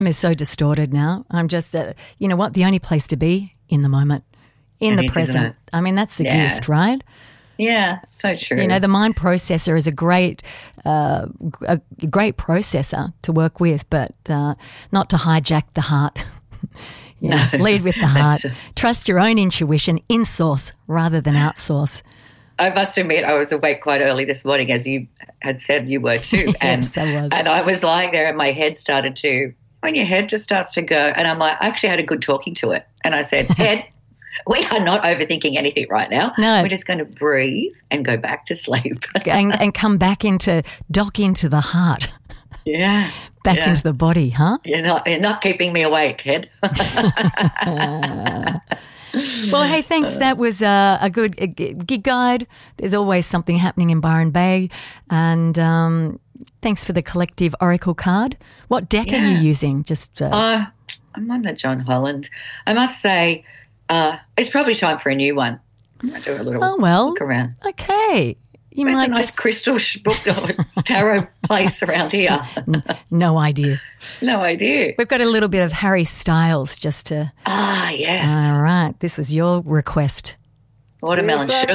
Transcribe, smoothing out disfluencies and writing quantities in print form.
is so distorted now. I'm just, you know what, the only place to be in the moment, in the present. I mean, that's the gift, right? Yeah, so true. You know, the mind processor is a great processor to work with, but not to hijack the heart. Lead with the heart. Trust your own intuition, in-source rather than outsource. I must admit I was awake quite early this morning, as you had said you were too. Yes, I was. And I was lying there and my head started to, when your head just starts to go, and I'm like, I actually had a good talking to it. And I said, head, we are not overthinking anything right now. No. We're just going to breathe and go back to sleep. and come back dock into the heart. Yeah. Back into the body, huh? You're not keeping me awake, head. Well, hey, thanks. That was a good gig guide. There's always something happening in Byron Bay. And thanks for the collective oracle card. What deck are you using? I'm on the John Holland. I must say, it's probably time for a new one. I'm going to do a little look around. Okay. There's a nice crystal book tarot place around here. No idea. No idea. We've got a little bit of Harry Styles just to... Ah, yes. All right. This was your request. Watermelon sugar.